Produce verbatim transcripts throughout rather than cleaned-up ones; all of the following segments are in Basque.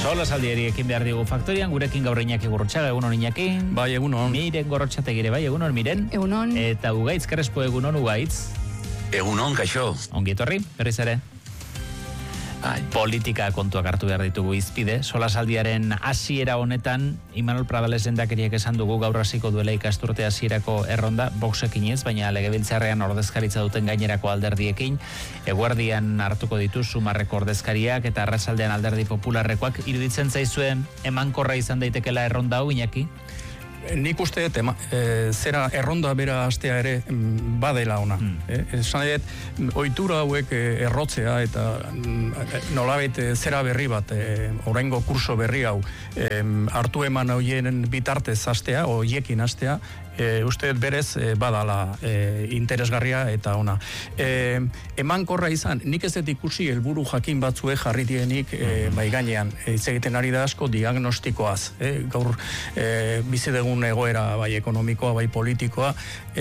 Sola saldiari ekin behar digu faktorian, gurekin gaur Iñaki Gurrutxaga, egunon Iñaki. Bai, egunon. Miren Gorrotxategire, bai, egunon Miren. Egunon. Eta Ugaitz Karespo, egunon Ugaitz. Egunon, kaixo. Ongi etorri, berriz ere. Bai. Politika kontuak hartu behar ditugu izpide. Sola saldiaren hasiera honetan, Imanol Pradales lehendakariak esan dugu gaur hasiko duela ikasturte hasierako erronda, boxekin ez, baina legebiltzarrean ordezkaritza duten gainerako alderdiekin, eguerdian hartuko ditu Sumarreko ordezkariak eta arratsaldean alderdi popularrekoak. Iruditzen zaizuen emankorra izan daitekela erronda hau, Iñaki? Nik uste dut, e, zera erronda bera astea ere m, badela ona. Mm. E, esan dut, ohitura hauek e, errotzea eta e, nolabait e, zera berri bat, e, oraingo kurso berri hau, e, hartu eman hoien bitartez astea, hoiekin astea, e, uste dut berez e, badala e, interesgarria eta ona. E, emankorra izan, nik ez dut ikusi helburu jakin batzue jarri dienik e, bai gainean, hitz egiten ari da asko diagnostikoaz. E, gaur e, bizi dugun egoera bai ekonomikoa, bai politikoa,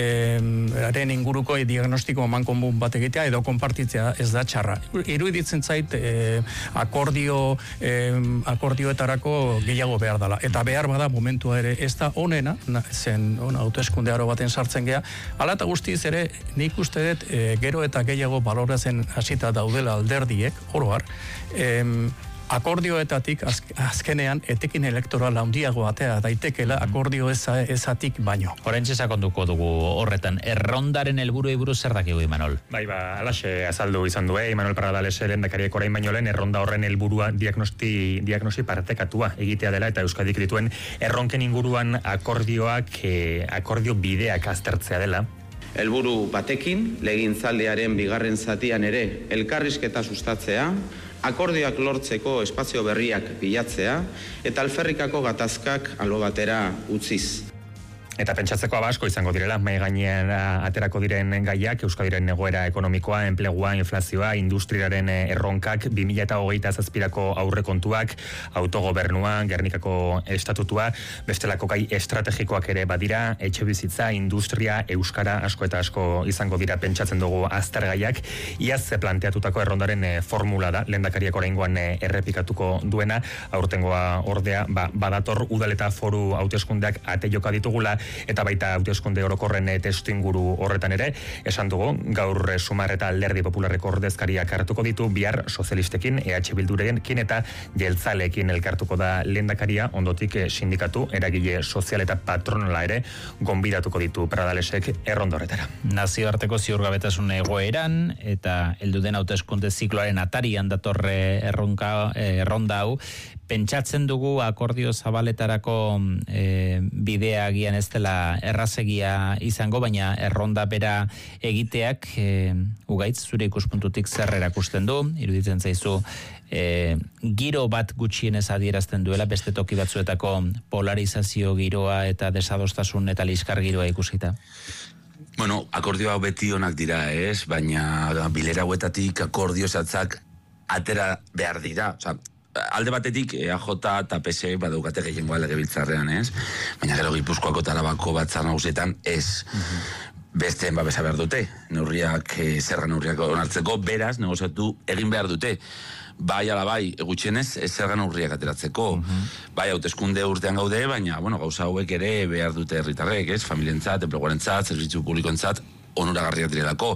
haren e, inguruko e, diagnostiko emankonbun bat egitea edo konpartitzea ez da txarra. Iruditzen zait e, akordio e, akordioetarako gehiago behar dela. Eta behar bada momentua ere ez da onena, na, zen ona, hauteskunde aro baten sartzen gea. Hala eta guztiz ere, nik uste dut e, gero eta gehiago baloratzen hasita daudela alderdiek, oroar, em, akordioetatik az, azkenean etekin elektoral handiago atea daitekela akordio eza, ezatik baino. Horentxe sakonduko dugu horretan. Errondaren helburuei buruz zer dakigu, Imanol? Bai, ba, alaxe azaldu izan du, eh? Imanol Pradales lehendakariak orain baino lehen erronda horren helburua diagnosti, diagnosi partekatua egitea dela eta Euskadik dituen erronken inguruan akordioak, eh, akordio bideak aztertzea dela. Helburu batekin, legintzaldiaren bigarren zatian ere elkarrizketa sustatzea, akordioak lortzeko espazio berriak bilatzea eta alferrikako gatazkak albo batera utziz. Eta pentsatzeko abasko izango direla, mai gainean aterako diren gaiak, Euskadiren egoera ekonomikoa, enplegua, inflazioa, industriaren erronkak, bi mila hogeita zazpirako aurrekontuak, autogobernua, Gernikako estatutua, bestelako gai estrategikoak ere badira, etxe bizitza, industria, euskara, asko eta asko izango dira pentsatzen dugu aztergaiak. Iaz planteatutako errondaren formula da, lehendakariak oraingoan errepikatuko duena, aurtengoa ordea, ba, badator udal eta foru hauteskundeak ate joka ditugula, eta baita hauteskunde orokorren testu inguru horretan ere, esan dugu, gaur Sumar eta alderdi popularreko ordezkariak hartuko ditu, bihar sozialistekin, E H Bildurekin eta jeltzaleekin elkartuko da lehendakaria, ondotik sindikatu, eragile sozial eta patronala ere gonbidatuko ditu Pradalesek errondorretara. Nazioarteko ziurgabetasun egoeran eta helduden hauteskunde zikloaren atarian datorre erronka, erronda hau, pentsatzen dugu akordio zabaletarako e, bidea agian ez dela errazegia izango, baina erronda bera egiteak e, Ugaitz, zure ikuspuntutik zer erakusten du, iruditzen zaizu e, giro bat gutxienez adierazten duela beste toki batzuetako polarizazio giroa eta desadostasun eta liskar giroa ikusita? Bueno, akordioa beti onak dira, ez? Baina bilera hauetatik akordio zatzak atera behar dira, oza, alde batetik E A J eta P S E badaukate gehiengoa legebiltzarrean, ez? Baina gero Gipuzkoako eta Arabako batzar nagusietan ez. Besteen babesa behar dute, neurriak, e, zerga neurriak onartzeko, beraz, negoziatu egin behar dute. Bai ala bai, gutxienez, zerga neurriak ateratzeko. Bai, hauteskunde urtean gaude, baina, bueno, gauza hauek ere behar dute herritarrek, ez? Familientzat, enpleguarentzat, zerbitzu publikoentzat, onuragarriak direlako.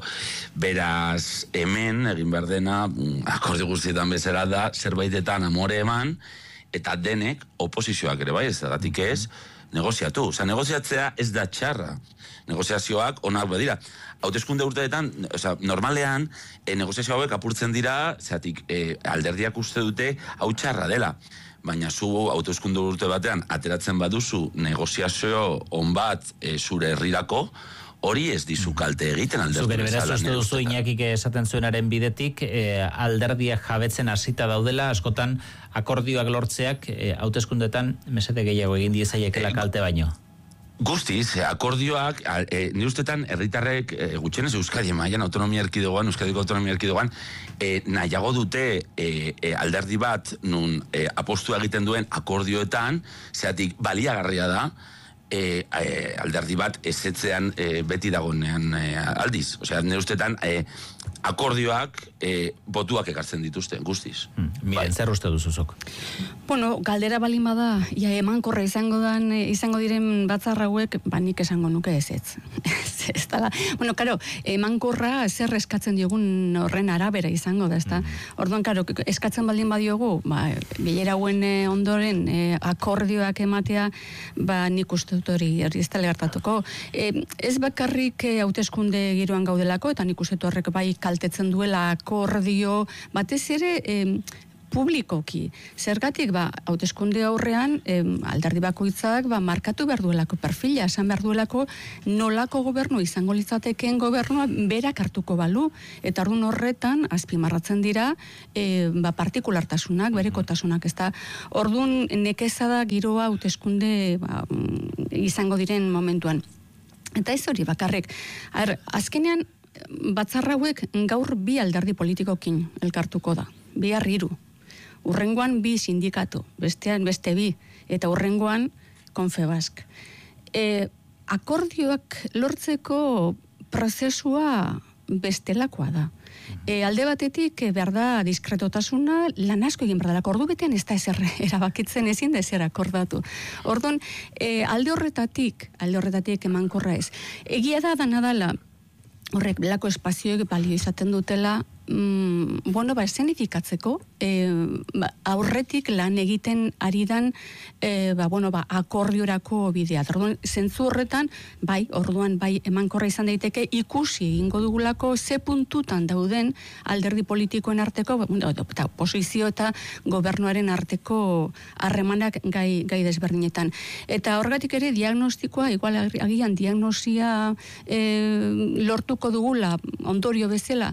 Beraz, hemen egin behar dena, akordio guztietan bezala da, zerbaitetan amore eman, eta denek oposizioak ere bai, ez dagatik ez, negoziatu. Osa, negoziatzea ez da txarra. Negoziazioak onak badira. Hauteskunde urteetan, oza, normalean, e, negoziazio hauek apurtzen dira, zeatik, e, alderdiak uste dute hau txarra dela. Baina zu hauteskunde urte batean ateratzen baduzu negoziazio on bat e, zure herrirako, hori ez dizu kalte egiten alderdi. Zubere beraz uste duzu Iñakik esaten zuenaren bidetik, e, alderdiak jabetzen hasita daudela, askotan akordioak lortzeak e, hauteskundetan mesede gehiago egin diezaiekela kalte baino. Guztiz, akordioak, e, ni ustetan herritarrek e, gutxienez Euskadi mailan autonomia erkidegoan, Euskadiko autonomia erkidegoan, e, nahiago dute e, e, alderdi bat nun e, apostua egiten duen akordioetan, zeatik baliagarria da, e, e, alderdi bat ezetzean e, beti dagoenean e, aldiz. Osea, nire ustetan, e, akordioak e, botuak ekartzen dituzten, guztiz. Hmm. Miren, zer uste duzuzok? Bueno, galdera balin bada, ja emankorra izango dan, izango diren batzar hauek, ba nik esango nuke ez ez. Ez dala. Bueno, karo, emankorra zer eskatzen diogun horren arabera izango da, ezta? Mm. Orduan, karo, eskatzen baldin badiogu, ba, bilera hauen ondoren e, akordioak ematea, ba nik uste dut hori, hori ez dela gertatuko. E, ez bakarrik hauteskunde giroan gaudelako, eta nik uste dut horrek bai kaltetzen duela akordio, batez ere, e, publikoki. Zergatik, ba, hauteskunde aurrean, em, alderdi bakoitzak, ba, markatu behar duelako perfila, esan behar duelako nolako gobernu izango litzatekeen gobernua berak hartuko balu, eta orduan horretan, azpimarratzen dira, e, ba, partikulartasunak, berekotasunak, ez da, orduan nekeza da giroa hauteskunde ba, izango diren momentuan. Eta ez hori, bakarrek, ar, azkenean, batzar hauek gaur bi alderdi politikokin elkartuko da, bihar hiru. Urrengoan bi sindikatu, bestean beste bi, eta urrengoan Confebask. E, akordioak lortzeko prozesua bestelakoa da. E, alde batetik e, behar da diskretotasuna lan asko egin behar da. Ordu betean ez da ezer erabakitzen ezin da ezer akordatu. Orduan, e, alde horretatik, alde horretatik emankorra ez. Egia da dana dala, horrek belako espazioek balio izaten dutela, mm, bueno, ba, esenifikatzeko, e, ba, aurretik lan egiten ari dan, e, ba, bueno, ba, akordiorako bidea. Orduan, zentzu horretan, bai, orduan, bai, emankorra izan daiteke, ikusi egingo dugulako ze puntutan dauden alderdi politikoen arteko, bueno, eta oposizio eta gobernuaren arteko harremanak gai, gai desberdinetan. Eta horregatik ere, diagnostikoa, igual agian diagnosia e, lortuko dugula, ondorio bezala,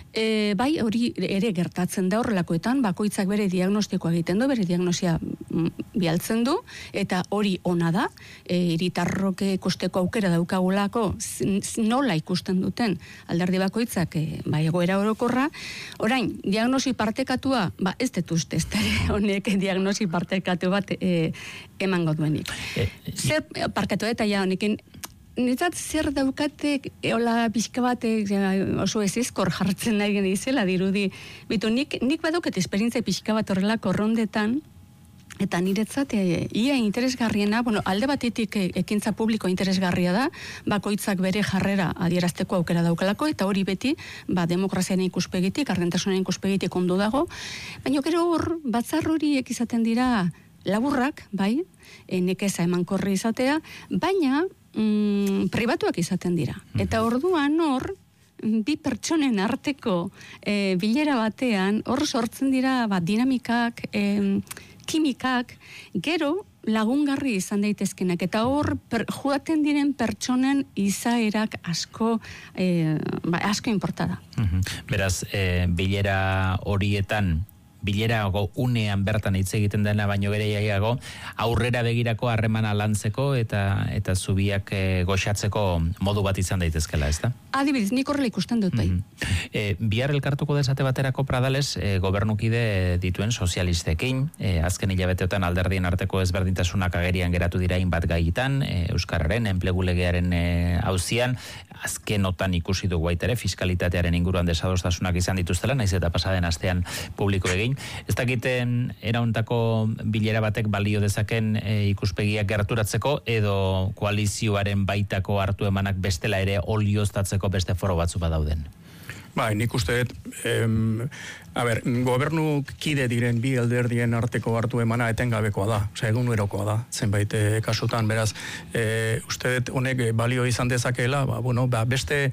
E, bai, hori ere gertatzen da horrelakoetan, bakoitzak bere diagnostikoa egiten du, bere diagnosia mm, bialtzen du, eta hori ona da, e, hiritarrok ikusteko aukera daukagulako, nola ikusten duten alderdi bakoitzak, e, bai, egoera orokorra. Orain, diagnosi partekatua, ba, ez dut uste, ez da, honek diagnosi partekatu bat e, emango duenik. E, Zer parkatu eta ja honekin, Netzat zer daukatek, eola pixka batek oso ez ezkor jartzen nahi genizela, dirudi. Bitu, nik, nik badauket esperientzia pixka bat horrelako rondetan, eta niretzat, e, ia interesgarriena, bueno, alde batetik e, ekintza publiko interesgarria da, bakoitzak bere jarrera adierazteko aukera daukalako, eta hori beti, ba, demokraziaren ikuspegitik, ardentasunaren ikuspegitik ondo dago, baina gero hor, batzar horiek izaten dira laburrak, bai, e, nekeza emankorri izatea, baina Mm, pribatuak izaten dira. Eta orduan hor, bi pertsonen arteko e, bilera batean, hor sortzen dira ba, dinamikak, e, kimikak, gero lagungarri izan daitezkenak. Eta hor, per, joaten diren pertsonen izaerak asko, e, ba, asko importada. Beraz, e, bilera horietan, bilerago unean bertan hitz egiten dena baino gehiago aurrera begirako harremana lantzeko eta eta zubiak e, goxatzeko modu bat izan daitezkela, ezta? Adibidez, nik horrela ikusten dut bai. Mm-hmm. E, bihar elkartuko desate baterako Pradales e, gobernukide dituen sozialistekin, e, azken hilabeteotan alderdien arteko ezberdintasunak agerian geratu dira hainbat gaitan, e, euskararen, enplegu legearen e, auzian, azkenotan ikusi dugu baita ere fiskalitatearen inguruan desadostasunak izan dituztela, naiz eta pasaden astean publiko egin. Ez dakiten erauntako bilera batek balio dezaken e, ikuspegiak gerturatzeko edo koalizioaren baitako hartu emanak bestela ere olioztatzeko beste foro batzu badauden. Bai, nik uste dut, em, a ber, gobernu kide diren bi alderdien arteko hartu emana etengabekoa da, osea, egunerokoa da, zenbait e, kasutan, beraz, e, uste dut honek balio izan dezakeela, ba, bueno, ba, beste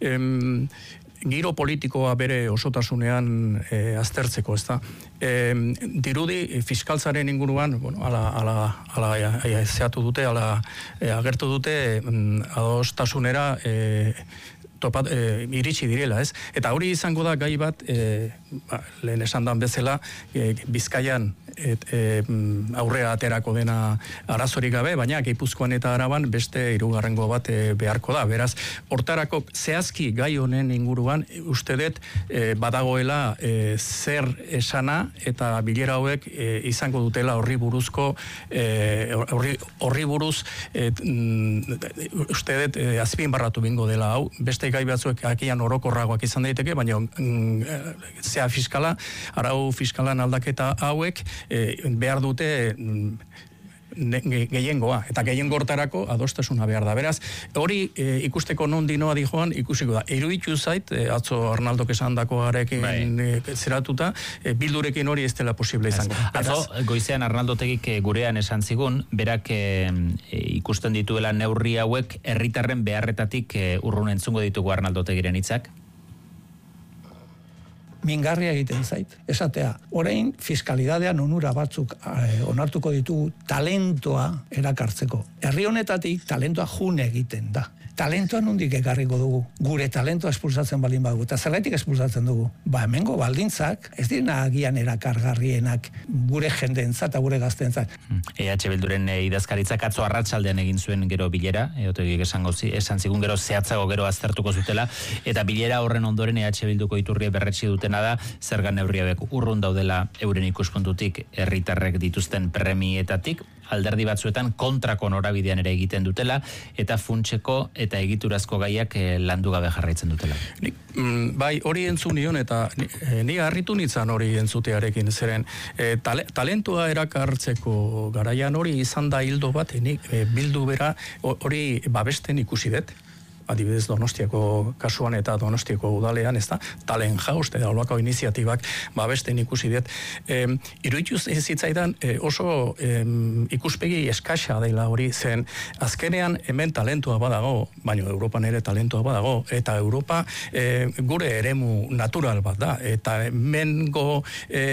em, giro politikoa bere osotasunean e, aztertzeko, ezta. E, dirudi fiskaltzaren inguruan, bueno, ala, ala, ala ja, ja, zeatu dute, ala e, agertu dute mm, adostasunera e, topat, e, iritsi direla, ez? Eta hori izango da gai bat, e, ba, lehen esan dan bezala, e, Bizkaian et, e, aurrea aterako dena arazorik gabe, baina Gipuzkoan eta Araban beste hirugarrengo bat e, beharko da. Beraz, hortarako zehazki gai honen inguruan, uste dut e, badagoela e, zer esana eta bilera hauek e, izango dutela horri buruzko, e, horri, horri buruz, e, uste dut e, azpimarratu bingo dela hau, beste beste gai batzuek akian orokorragoak izan daiteke, baina mm, zea fiskala, arau fiskalan aldaketa hauek e, behar dute mm, gehiengoa, eta gehiengortarako adostasuna behar da. Beraz, hori e, ikusteko non dinoa di joan, ikusiko da. Iruditu zait, e, atzo Arnaldok esan dakoarekin e, zeratuta, e, bildurekin hori ez dela posible izango. Atzo, goizean Arnaldotegik gurean esan zigun, berak e, ikusten dituela neurri hauek herritarren beharretatik e, urrun entzungo ditugu Arnaldotegiren hitzak. Mingarria egiten zait. Esatea, orain fiskalidadean onura batzuk eh, onartuko ditugu talentoa erakartzeko. Herri honetatik talentoa june egiten da. Talentoa nondik ekarriko dugu. Gure talentoa espulsatzen balin badugu. Eta zergaitik espulsatzen dugu? Ba, hemengo baldintzak, ez dira agian erakargarrienak gure jendeentzat eta gure gazteentzat. E H Bilduren e, idazkaritzak atzo arratsaldean egin zuen gero bilera, eotegik esango zi, esan zigun gero zehatzago gero aztertuko zutela, eta bilera horren ondoren E H Bilduko iturria berretsi dutena da, zerga neurri hauek urrun daudela euren ikuspuntutik herritarrek dituzten premietatik, alderdi batzuetan kontrako norabidean ere egiten dutela, eta funtseko eta egiturazko gaiak e, landu gabe jarraitzen dutela. Ni, mm, bai, hori entzun nion, eta ni, ni harritu nintzen hori entzutearekin, zeren e, tale, talentua erakartzeko garaian hori izan da hildo bat, nik e, bildu bera hori babesten ikusi dut. Adibidez Donostiako kasuan eta Donostiako udalean, ez da, talen jauz, eta holako iniziatibak babesten ikusi dut. E, Iruditu zitzaidan e, oso e, ikuspegi eskaxa dela hori, zen azkenean hemen talentua badago, baina Europan ere talentua badago, eta Europa e, gure eremu natural bat da, eta hemengo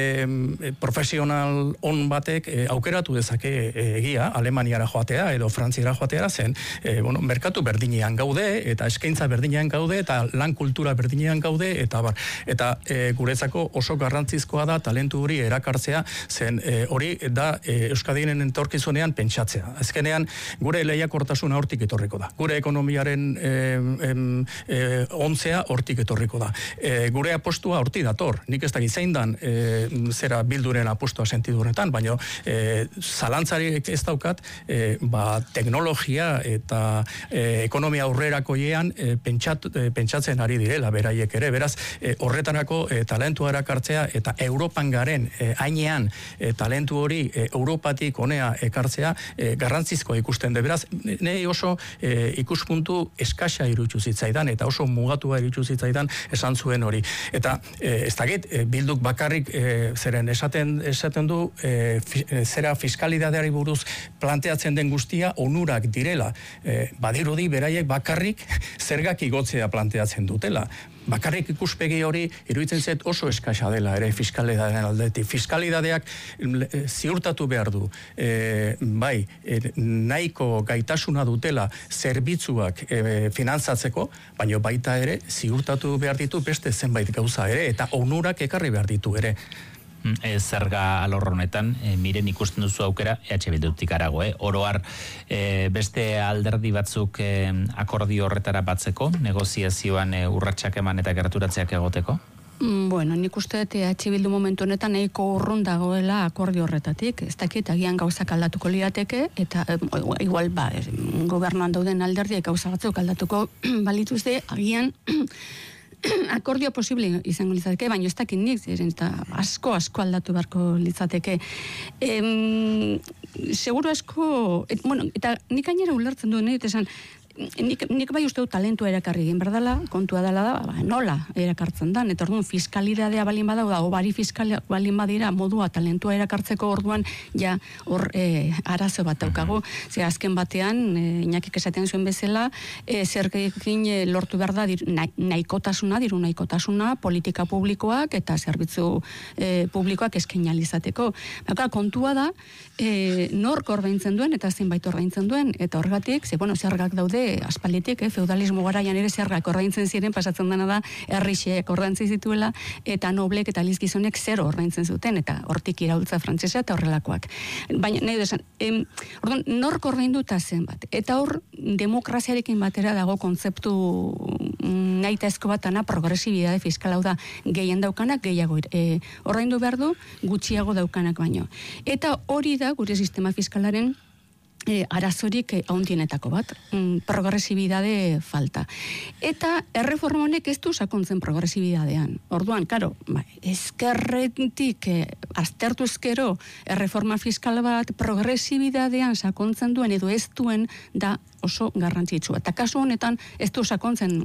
e, profesional on batek e, aukeratu dezake e, egia, Alemaniara joatea edo Frantziara joatea, zen e, bueno, merkatu berdinean gaude, eta eskaintza berdinean gaude, eta lan kultura berdinean gaude, eta bar, eta e, guretzako oso garrantzizkoa da talentu hori erakartzea, zen e, hori da e, Euskadiren entorkizunean pentsatzea. Azkenean, gure lehiakortasuna hortik etorriko da. Gure ekonomiaren e, em, e, ontzea hortik etorriko da. E, gure apostua horti dator. Nik ez dakit zein dan e, zera bilduren apostua sentidu horretan, baina e, zalantzarik ez daukat e, ba, teknologia eta e, ekonomia aurrerako jean e, pentsat, e, pentsatzen ari direla beraiek ere, beraz e, horretarako e, talentua erakartzea eta Europan garen e, hainean e, talentu hori e, Europatik honea ekartzea e, garrantzizkoa ikusten de, beraz nei oso e, ikuspuntu eskasa iruditu zitzaidan eta oso mugatua iruditu zitzaidan esan zuen hori, eta e, ez dakit e, bilduk bakarrik e, zeren esaten esaten du e, fi, e, zera fiskalidadeari buruz planteatzen den guztia onurak direla, e, badirudi beraiek bakarrik zergak igotzea planteatzen dutela. Bakarrik ikuspegi hori iruditzen zait oso eskasa dela ere fiskalidadean aldetik. Fiskalidadeak ziurtatu behar du, e, bai, e, nahiko gaitasuna dutela zerbitzuak e, finantzatzeko, baina baita ere ziurtatu behar ditu beste zenbait gauza ere, eta onurak ekarri behar ditu ere. E, zerga alorronetan, e, miren ikusten duzu aukera, E H Bildutik arago, eh? Oroar, e, beste alderdi batzuk e, akordio horretara batzeko, negoziazioan e, urratsak eman eta gerturatzeak egoteko? Bueno, nik uste dut E H Bildu momentu honetan nahiko urrun dagoela akordio horretatik. Ez dakit, agian gauzak aldatuko lirateke, eta e, igual, ba, gobernuan dauden alderdiek gauza batzuk aldatuko balituzte, agian akordio posible izango litzateke, baina ez dakit nik, eta asko, asko aldatu beharko litzateke. Em, seguro asko, et, bueno, eta nik gainera ulertzen duen, eta esan, nik, nik bai uste du talentua erakarri egin berdala, kontua dela da, ba, nola erakartzen da, eta orduan fiskalidadea balin badago, da, obari fiskalia balin badira modua talentua erakartzeko orduan, ja, hor e, arazo bat daukagu, ze azken batean, e, inakik esaten zuen bezala, e, zergekin e, lortu behar da, dir, na, nahikotasuna, diru nahikotasuna, politika publikoak, eta zerbitzu e, publikoak eskenalizateko. Baka, kontua da, e, nork ordaintzen duen, eta zenbait ordaintzen duen, eta horregatik, ze, bueno, zergak daude, aspalditik, eh, feudalismo garaian ere zergak ordaintzen ziren, pasatzen dena da, herrixeek ordaintzen zituela, eta noblek eta lizgizonek zero ordaintzen zuten, eta hortik iraultza frantsesa eta horrelakoak. Baina, nahi desan, em, orduan, nork ordainduta zenbat, eta hor, demokraziarekin batera dago kontzeptu nahita ezko batana, progresibidade fiskal, hau da, gehien daukanak, gehiago, e, ordaindu behar du, gutxiago daukanak baino. Eta hori da, gure sistema fiskalaren E, arazorik e, hauntienetako bat, mm, progresibidade falta. Eta erreforma honek ez du sakontzen progresibidadean. Orduan, karo, ba, ezkerretik e, aztertu ezkero erreforma fiskal bat progresibidadean sakontzen duen edo ez duen da oso garrantzitsua. Eta kasu honetan ez du sakontzen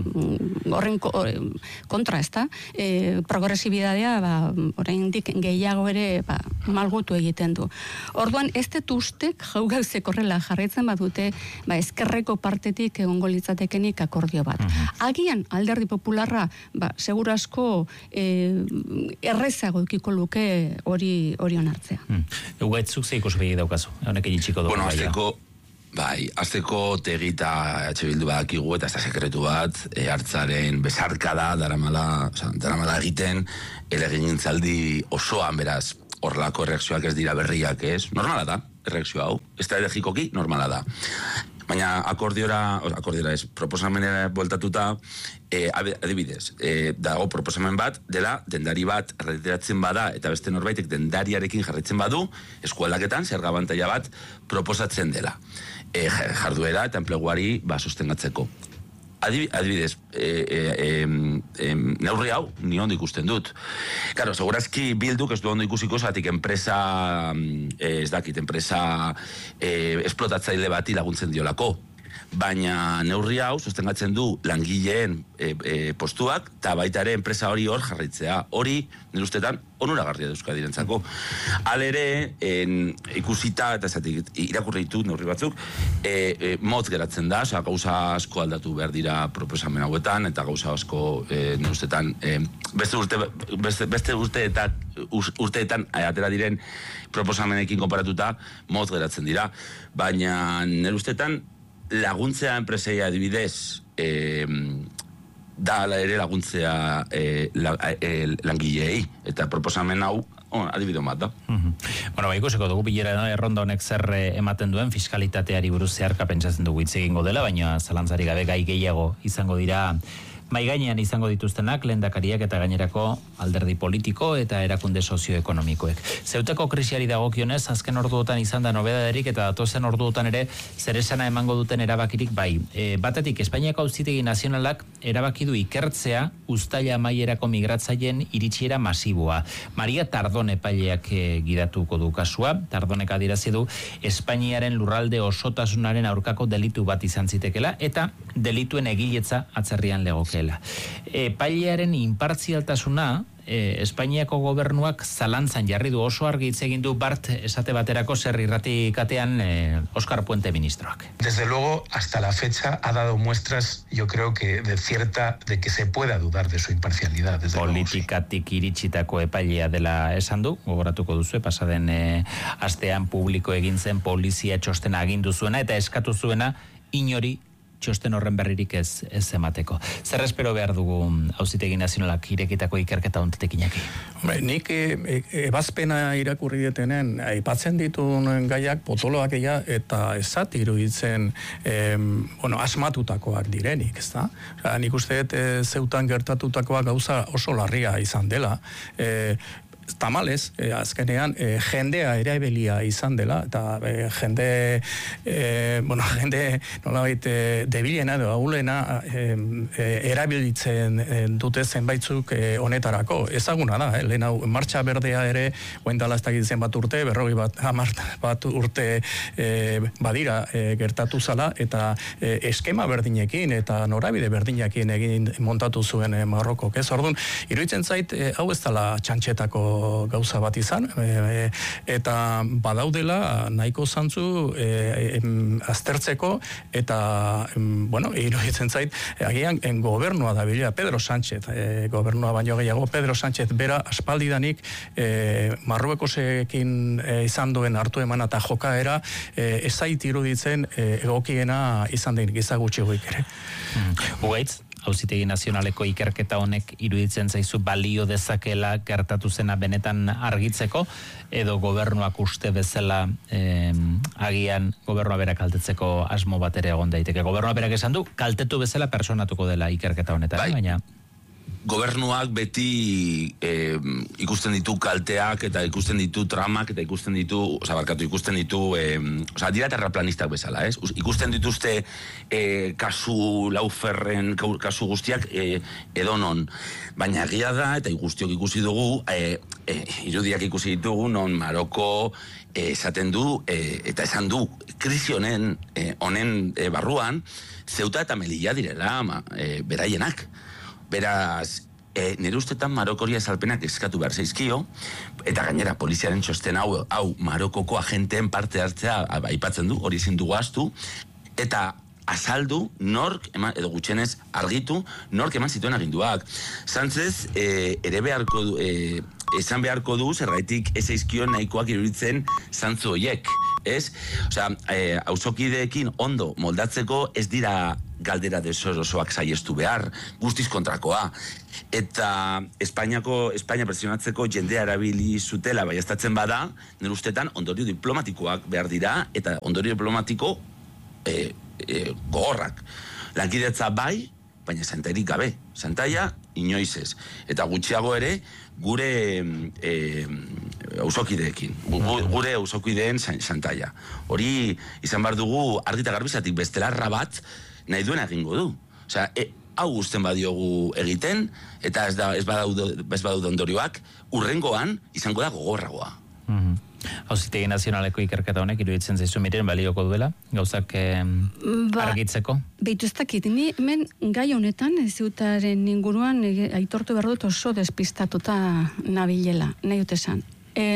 horren kontra, ez da? E, progresibidadea, ba, oraindik gehiago ere ba, malgutu egiten du. Orduan, ez dut ustek jau gauzek horrela jarraitzen badute, ba, ezkerreko partetik egongo litzatekenik akordio bat. Agian, alderdi popularra, ba, seguru asko e, errezago ikiko luke hori hori onartzea. Hmm. Ugaitzuk zeiko zubegi daukazu, honek iritsiko dugu. Bueno, azteko, bai, azteko tegita H Bildu badakigu eta ez da sekretu bat, e, hartzaren besarkada daramala, oza, daramala egiten, elegintzaldi osoan beraz, horrelako erreakzioak ez dira berriak ez, normala da, erreakzio hau, estrategikoki normala da. Baina akordiora, akordiora ez, proposamenera bueltatuta, e, adibidez, e, dago proposamen bat, dela, dendari bat erretiratzen bada, eta beste norbaitek dendariarekin jarraitzen badu, eskualdaketan, zerga abantaila bat, proposatzen dela. E, jarduera eta enpleguari ba, sostengatzeko. Adibidez, e, e, e, e, neurri hau, ni ondo ikusten dut. Claro, segurazki Bilduk ez du ondo ikusiko, zatik enpresa, e, ez dakit, enpresa e, esplotatzaile bati laguntzen diolako. Baina neurri hau sostengatzen du langileen e, e, postuak, eta baita ere enpresa hori hor jarraitzea. Hori, nire ustetan, onuragarria da Euskadirentzako. Halere, ikusita, eta zatik, irakurri ditut neurri batzuk, e, e, motz geratzen da, oza, gauza asko aldatu behar dira proposamen hauetan, eta gauza asko, e, nire ustetan, e, beste urte, beste, beste urteetan, urteetan atera diren proposamenekin konparatuta, motz geratzen dira. Baina nire ustetan, laguntzea enpresei adibidez, eh, da ere laguntzea eh, la, eh, langileei, eta proposamen hau oh, adibide bat da. Mm-hmm. Bueno, ba, ikusiko dugu bilera no? Erronda honek zer ematen duen fiskalitateari buruz zeharka pentsatzen dugu hitz egingo dela, baina zalantzari gabe gai gehiago izango dira mai gainean izango dituztenak lehendakariak eta gainerako alderdi politiko eta erakunde sozioekonomikoek. Zeuteko krisiari dagokionez, azken orduotan izan da nobedaderik eta datozen orduotan ere zeresana emango duten erabakirik bai. E, batetik, Espainiako Auzitegi Nazionalak erabaki du ikertzea uztaila amaierako migratzaileen iritsiera masiboa. Maria Tardon epaileak e, gidatuko du kasua. Tardonek adierazi du Espainiaren lurralde osotasunaren aurkako delitu bat izan zitekela eta delituen egiletza atzerrian legoke. Epailearen inpartzialtasuna e, Espainiako gobernuak zalantzan jarri du, oso argi hitz egin du Bart esate baterako zer irratikatean e, Óscar Puente ministroak. Desde luego, hasta la fecha ha dado muestras, yo creo que de cierta, de que se pueda dudar de su imparcialidad. Desde Politikatik luego, sí. Iritsitako epailea dela esan du, gogoratuko duzu, pasaden e, astean publiko egin zen polizia txostena agindu zuena eta eskatu zuena inori txosten horren berririk ez, ez emateko. Zer espero behar dugu Auzitegi Nazionalak irekitako ikerketa hontetek Iñaki? Hombre, nik e, ebazpena irakurri detenen, aipatzen dituen gaiak potoloak egia eta ezat iruditzen e, bueno, asmatutakoak direnik, ez da? Nik uste dut e, zeutan gertatutakoak gauza oso larria izan dela. E, Tamalez, eh, azkenean, eh, jendea erabelia izan dela, eta eh, jende, eh, bueno, jende, nolabait, eh, debilena edo ahulena eh, eh, erabilitzen eh, dute zenbaitzuk eh, honetarako. Ezaguna da, eh, lehen hau, martxa berdea ere, oendala ez dakitzen bat urte, berroi bat, hamar bat urte eh, badira eh, gertatu zala, eta eh, eskema berdinekin, eta norabide berdinekin egin montatu zuen eh, Marrokok. Ez, orduan, iruditzen zait, eh, hau ez dela txantxetako gauza bat izan, e, eta badaudela nahiko zantzu e, em, aztertzeko, eta em, bueno, iruditzen zait, agian en gobernua da bila, Pedro Sánchez, e, gobernua baino gehiago, Pedro Sánchez bera aspaldidanik e, Marruekosekin e, izan duen hartu eman eta jokaera e, ezait iruditzen e, egokiena izan den gizagutxi goik ere. Mm. Ugaitz? Auzitegi Nazionaleko ikerketa honek iruditzen zaizu balio dezakela gertatu zena benetan argitzeko, edo gobernuak uste bezala eh, agian gobernua berak kaltetzeko asmo bat ere egon daiteke. Gobernua berak esan du, kaltetu bezala personatuko dela ikerketa honetan, bai. Baina... gobernuak beti e, ikusten ditu kalteak eta ikusten ditu tramak eta ikusten ditu, oza, barkatu, ikusten ditu, e, oza, dira terraplanistak bezala, ez? Ikusten dituzte e, kasu lauferren, kasu guztiak e, edonon. Baina egia da, eta guztiok ikusi dugu, e, e, irudiak ikusi ditugu, non Maroko e, esaten du, e, eta esan du, krisi honen, e, honen e, barruan, Zeuta eta Melilla direla, ma, e, beraienak. Beraz, e, nire ustetan Marokoria azalpenak eskatu behar zaizkio, eta gainera poliziaren txosten hau, hau Marokoko agenteen parte hartzea aipatzen du, hori ezin dugu ahaztu, eta azaldu nork, eman, edo gutxenez argitu, nork eman zituen aginduak. Zantzez, e, ere beharko du, e, esan beharko du, zergaitik ez eizkio nahikoak iruditzen zantzu horiek, ez? Osea, e, auzokideekin ondo moldatzeko ez dira galdera desorosoak saiestu behar, guztiz kontrakoa. Eta Espainiako, Espainia presionatzeko jendea erabili zutela baieztatzen bada, nire ustetan ondorio diplomatikoak behar dira, eta ondorio diplomatiko e, e, gogorrak. Lankidetza bai, baina zantairik gabe. Zantaia, inoiz ez. Eta gutxiago ere, gure e, auzokideekin, gure auzokideen zantaia. Hori izan behar dugu argi eta garbizatik bestelarra bat nahi duena egingo du. Osea, e, hau guzten badiogu egiten, eta ez, da, ez badaude ondorioak, urrengoan izango da gogorragoa. Mm-hmm. Auzitegi nazionaleko ikerketa honek iruditzen zaizu Miren balioko duela, gauzak eh, ba, argitzeko? Beitu ez dakit, ni hemen gai honetan, Zeutaren inguruan e, aitortu behar dut oso despistatuta nabilela, nahi dut esan. E,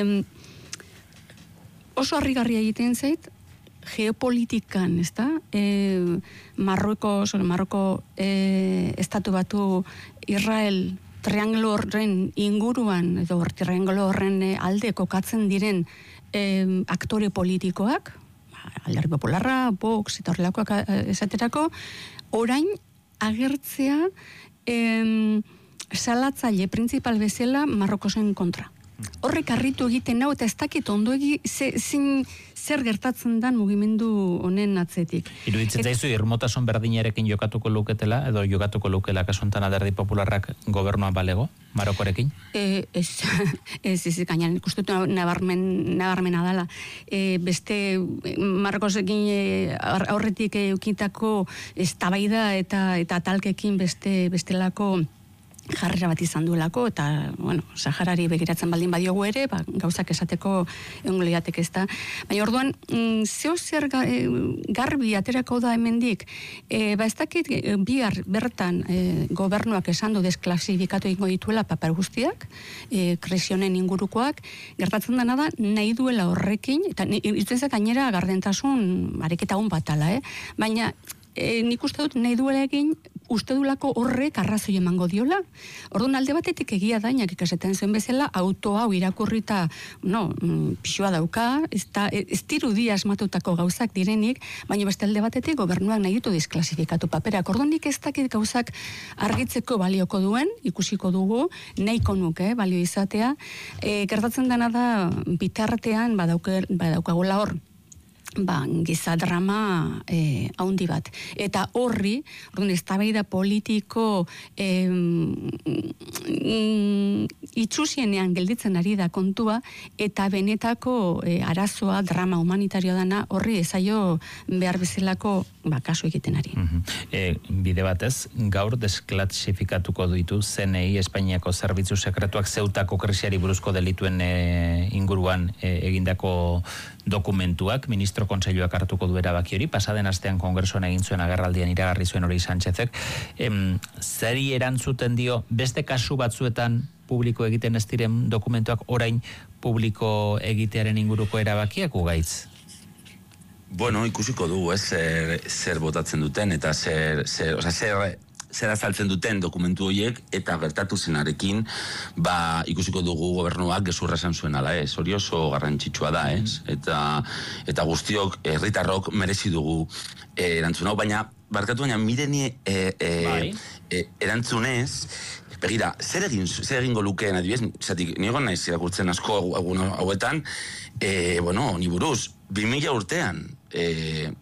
oso harrigarria egiten zait, geopolitikan, ez da? E, Marrueko, sobre Marrueko e, estatu batu Israel trianglo horren inguruan, edo trianglo horren alde kokatzen diren e, aktore politikoak, Alderdi Popularra, Vox, eta horrelakoak esaterako, orain agertzea e, salatzaile principal bezala Marrokosen kontra. Horrek harritu egiten nau, eta ez dakit ondo egi, ze, zin, zer gertatzen dan mugimendu honen atzetik. Iruditzen zaizu, irmotasun berdinarekin jokatuko luketela, edo jokatuko lukela kasuntan Alderdi Popularrak gobernuan balego, Marokorekin? E, ez, ez, ez, gainan, ikustutu nabarmen, nabarmena dala. E, beste, Marokosekin e, aurretik eukintako eztabaida eta, eta talkekin beste, bestelako jarrera bat izan duelako, eta, bueno, Saharari begiratzen baldin badiogu ere, ba, gauzak esateko egongo liatek ez da. Baina orduan, mm, zeo zer ga, e, garbi aterako da hemendik, e, ba ez dakit e, bihar bertan e, gobernuak esan du desklasifikatu egingo dituela paper guztiak, e, kresionen ingurukoak, gertatzen dena da, nahi duela horrekin, eta iruditzen zait gainera gardentasun ariketa hon batala, eh? Baina, E, nik uste dut nahi duela egin uste dulako horrek arrazoi emango diola. Orduan alde batetik egia dainak ikasetan zuen bezala, auto hau irakurrita, no, pixua dauka, ez, da, ez dirudi asmatutako gauzak direnik, baina beste alde batetik gobernuak nahi ditu disklasifikatu paperak. Orduan nik ez dakit gauzak argitzeko balioko duen, ikusiko dugu, nahiko nuke, balio izatea. E, gertatzen dena da, bitartean badauke, badaukagula hor, ba, giza drama eh, haundi bat. Eta horri, orduan, eztabaida politiko eh, mm, itxusienean gelditzen ari da kontua, eta benetako eh, arazoa, drama humanitario dana, horri ezaio behar bezalako ba, kasu egiten ari. Mm-hmm. E, bide batez, gaur desklasifikatuko ditu zenei Espainiako zerbitzu sekretuak Zeutako krisiari buruzko delituen e, inguruan e, egindako dokumentuak, ministro kontseiluak hartuko du erabaki hori, pasaden astean kongresuan egin zuen agerraldian iragarri zuen hori Sánchezek. Em, zeri erantzuten dio, beste kasu batzuetan publiko egiten ez diren dokumentuak orain publiko egitearen inguruko erabakiak ugaitz? Bueno, ikusiko dugu, ez, zer, zer botatzen duten, eta zer, zer, oza, zer, zer azaltzen duten dokumentu horiek, eta gertatu zenarekin, ba, ikusiko dugu gobernuak gezurra esan zuen ala, ez, hori oso garrantzitsua da, ez, eta, eta guztiok, herritarrok merezi dugu eh, erantzun hau, baina, barkatu baina, mireni eh, eh, eh, erantzunez, begira, zer egin, zer egingo lukeen adibidez, zatik, nigo naiz irakurtzen asko egun hauetan, eh, bueno, ni buruz, bi mila urtean, eh,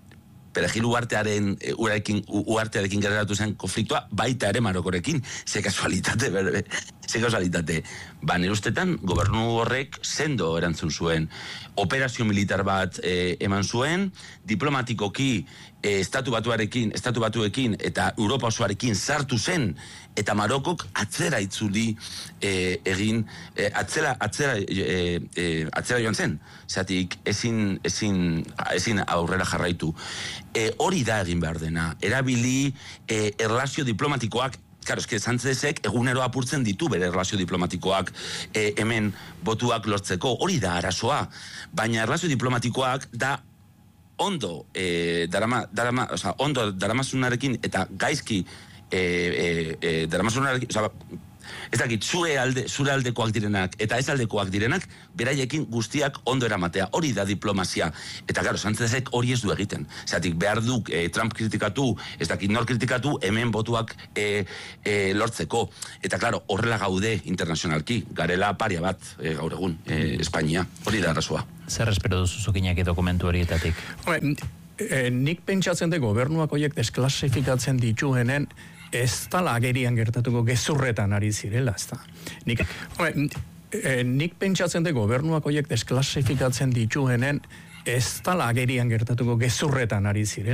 Perejil uartearen, uarekin, uartearekin gereratu zen konfliktua, baita ere Marokorekin, ze kasualitate, berbe, ze kasualitate. Ba, nire ustetan, gobernu horrek sendo erantzun zuen. Operazio militar bat eh, eman zuen, diplomatikoki eh, estatu batuarekin, estatu batuekin eta Europa osoarekin sartu zen, eta Marokok atzera itzuli eh, egin, eh, atzera, atzera, eh, eh, atzera joan zen. Zatik, ezin, ezin, ezin aurrera jarraitu. E, hori da egin behar dena. Erabili e, erlazio diplomatikoak, claro, eske Sánchezek egunero apurtzen ditu bere erlazio diplomatikoak e, hemen botuak lortzeko. Hori da arazoa. Baina erlazio diplomatikoak da ondo e, darama, darama, oza, ondo daramasunarekin eta gaizki e, e, e, daramasunarekin, oza, ez dakit, zure alde, zure aldekoak direnak eta ez aldekoak direnak, beraiekin guztiak ondo eramatea. Hori da diplomazia. Eta, claro, Sánchezek hori ez du egiten. Zatik, behar duk eh, Trump kritikatu, ez dakit nor kritikatu, hemen botuak eh, eh, lortzeko. Eta, claro, horrela gaude internazionalki. Garela paria bat, eh, gaur egun, eh, Espainia. Hori da arrazoa. Zer espero duzu zukinak dokumentu horietatik? Hore, eh, nik pentsatzen de gobernuak horiek desklasifikatzen dituenen, ez tala agerian gertatuko gezurretan ari zirela, ez da. Nik, hore, e, nik pentsatzen de gobernuak horiek desklasifikatzen dituenen, ez tala agerian gertatuko gezurretan ari zirela.